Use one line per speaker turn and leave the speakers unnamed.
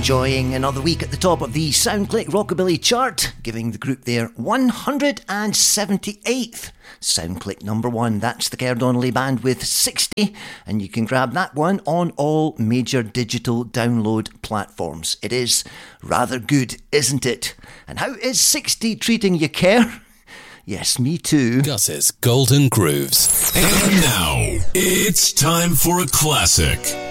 enjoying another week at the top of the SoundClick Rockabilly chart, giving the group their 178th SoundClick number one. That's the Kerr Donnelly Band with 60, and you can grab that one on all major digital download platforms. It is rather good, isn't it? And how is 60 treating you, Kerr? Yes, me too.
Gus's Golden Grooves.
And now, it's time for a classic.